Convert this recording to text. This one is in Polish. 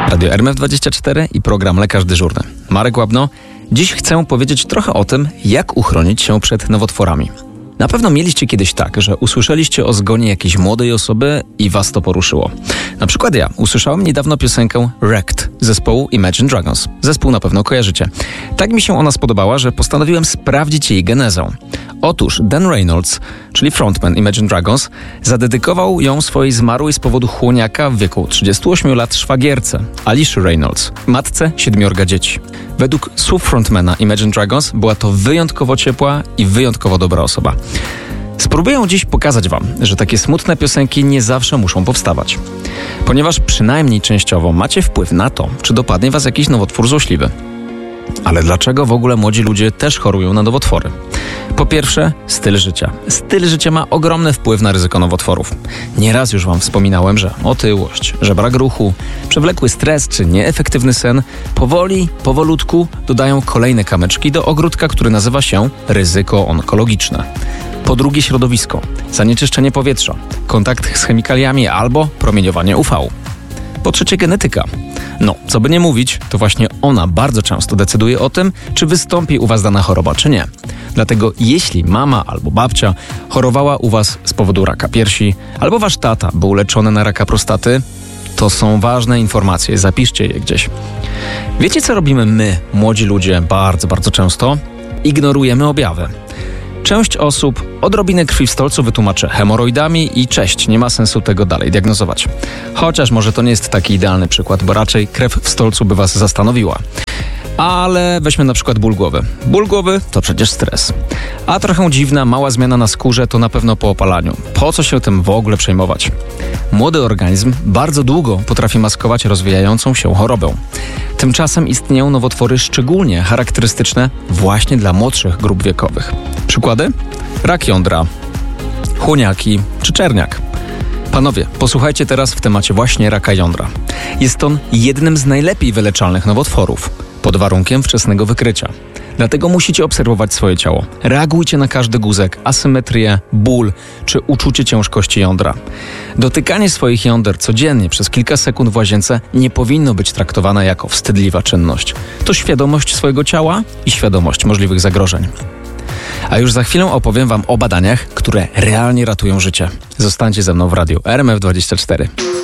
Radio RMF24 i program Lekarz Dyżurny. Marek Łabno. Dziś chcę powiedzieć trochę o tym, jak uchronić się przed nowotworami. Na pewno mieliście kiedyś tak, że usłyszeliście o zgonie jakiejś młodej osoby i was to poruszyło. Na przykład ja usłyszałem niedawno piosenkę Wrecked zespołu Imagine Dragons. Zespół na pewno kojarzycie. Tak mi się ona spodobała, że postanowiłem sprawdzić jej genezę. Otóż Dan Reynolds, czyli frontman Imagine Dragons, zadedykował ją swojej zmarłej z powodu chłoniaka w wieku 38 lat szwagierce, Alicia Reynolds, matce 7 dzieci. Według słów frontmana Imagine Dragons była to wyjątkowo ciepła i wyjątkowo dobra osoba. Spróbuję dziś pokazać wam, że takie smutne piosenki nie zawsze muszą powstawać. Ponieważ przynajmniej częściowo macie wpływ na to, czy dopadnie was jakiś nowotwór złośliwy. Ale dlaczego w ogóle młodzi ludzie też chorują na nowotwory? Po pierwsze, styl życia. Styl życia ma ogromny wpływ na ryzyko nowotworów. Nieraz już wam wspominałem, że otyłość, że brak ruchu, przewlekły stres czy nieefektywny sen powolutku dodają kolejne kamyczki do ogródka, który nazywa się ryzyko onkologiczne. Po drugie, środowisko, zanieczyszczenie powietrza, kontakt z chemikaliami albo promieniowanie UV. Po trzecie, genetyka. No, co by nie mówić, to właśnie ona bardzo często decyduje o tym, czy wystąpi u was dana choroba, czy nie. Dlatego jeśli mama albo babcia chorowała u was z powodu raka piersi, albo wasz tata był leczony na raka prostaty, to są ważne informacje, zapiszcie je gdzieś. Wiecie, co robimy my, młodzi ludzie, bardzo często? Ignorujemy objawy. Część osób odrobinę krwi w stolcu wytłumaczy hemoroidami i cześć, nie ma sensu tego dalej diagnozować. Chociaż może to nie jest taki idealny przykład, bo raczej krew w stolcu by was zastanowiła. Ale weźmy na przykład ból głowy. Ból głowy to przecież stres. A trochę dziwna, mała zmiana na skórze to na pewno po opalaniu. Po co się tym w ogóle przejmować? Młody organizm bardzo długo potrafi maskować rozwijającą się chorobę. Tymczasem istnieją nowotwory szczególnie charakterystyczne właśnie dla młodszych grup wiekowych. Przykłady? Rak jądra, chłoniaki czy czerniak. Panowie, posłuchajcie teraz w temacie właśnie raka jądra. Jest on jednym z najlepiej wyleczalnych nowotworów, pod warunkiem wczesnego wykrycia. Dlatego musicie obserwować swoje ciało. Reagujcie na każdy guzek, asymetrię, ból czy uczucie ciężkości jądra. Dotykanie swoich jąder codziennie przez kilka sekund w łazience nie powinno być traktowane jako wstydliwa czynność. To świadomość swojego ciała i świadomość możliwych zagrożeń. A już za chwilę opowiem wam o badaniach, które realnie ratują życie. Zostańcie ze mną w radiu RMF24.